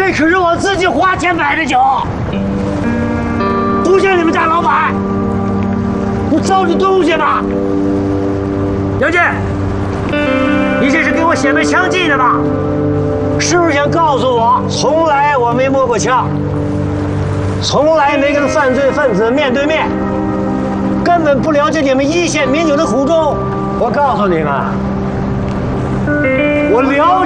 这可是我自己花钱买的酒，不像你们家老板，不糟践东西吗？杨健，你这是给我显摆枪技的吧？是不是想告诉我，从来我没摸过枪，从来没跟犯罪分子面对面，根本不了解你们一线民警的苦衷？我告诉你们，我了解。